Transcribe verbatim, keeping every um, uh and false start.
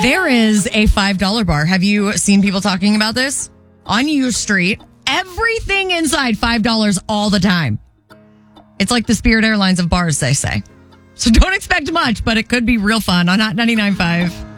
There is a five dollar bar. Have you seen people talking about this? On U Street, everything inside five dollars all the time. It's like the Spirit Airlines of bars, they say. So don't expect much, but it could be real fun on Hot ninety-nine point five.